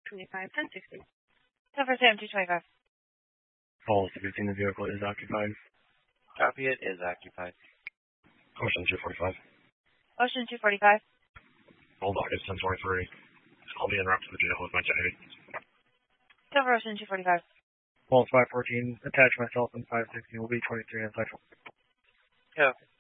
25, 1060. Cover Sam 225. Call 16, the vehicle is occupied. Copy, it is occupied. Ocean 245. Ocean 245. Bulldog is 1023. I'll be en route to the jail with my tag. Cover Ocean 245. Call 514, attach myself in 560, will be 23 and cycle. Copy.